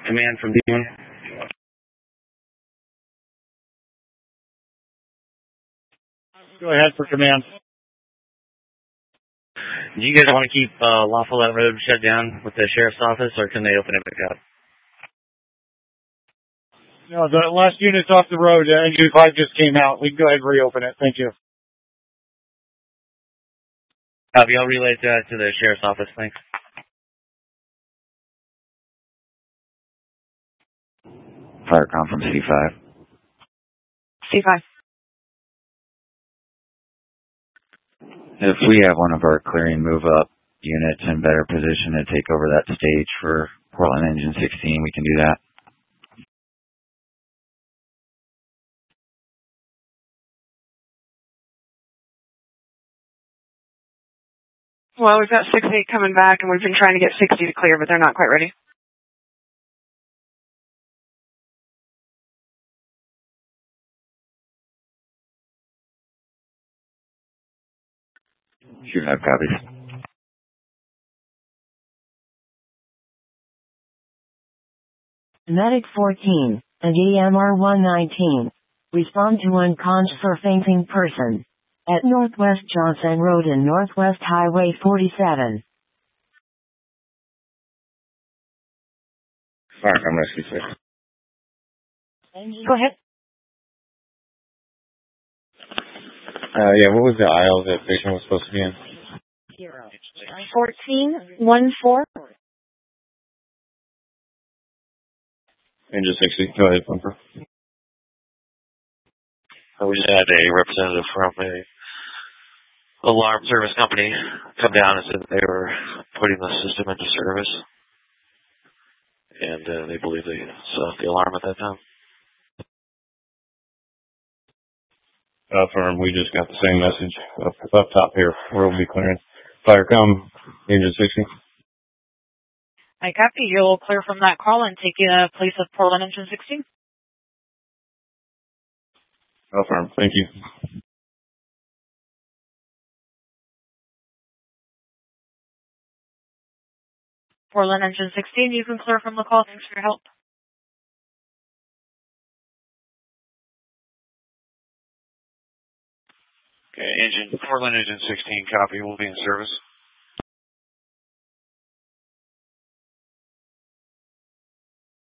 Command from B1. Go ahead for command. Do you guys want to keep La Follette Road shut down with the sheriff's office, or can they open it back up? No, the last unit's off the road. Engine 5 just came out. We can go ahead and reopen it. Thank you. Copy. I'll relay that to the sheriff's office. Thanks. Firecom from C5. C5. If we have one of our clearing move-up units in better position to take over that stage for Portland Engine 16, we can do that. Well, we've got 6-8 coming back, and we've been trying to get 60 to clear, but they're not quite ready. Sure, have copies. Medic 14 and EMR 119. Respond to unconscious or fainting person at Northwest Johnson Road and Northwest Highway 47. Firecom Rescue 6. Go ahead. Yeah, what was the aisle that patient was supposed to be in? 1414. Engine 60, go ahead, Bumper. We just had a representative from a alarm service company come down and said that they were putting the system into service, and they believe they set off the alarm at that time. Firm, we just got the same message up top here. We'll be clearing. Firecom, Engine 60. I copy. You'll clear from that call and take place of Portland Engine 16. Firm, thank you. Portland Engine 16, you can clear from the call. Thanks for your help. Okay, Portland Engine 16, copy. We'll be in service.